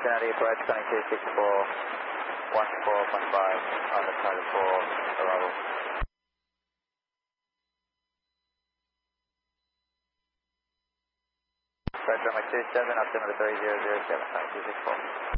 Cincinnati, approach 2264, 14.5 on the target for arrival. Approach runway 27, altimeter 3007, 2264.